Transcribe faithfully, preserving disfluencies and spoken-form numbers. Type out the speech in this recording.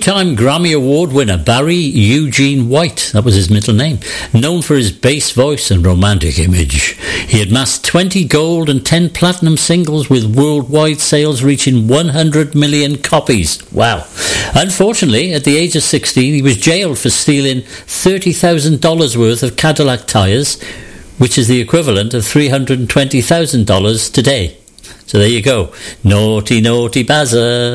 Two-time Grammy Award winner Barry Eugene White, that was his middle name, known for his bass voice and romantic image. He amassed twenty gold and ten platinum singles with worldwide sales reaching one hundred million copies. Wow. Unfortunately, at the age of sixteen, he was jailed for stealing thirty thousand dollars worth of Cadillac tyres, which is the equivalent of three hundred twenty thousand dollars today. So there you go. Naughty, naughty Bazza.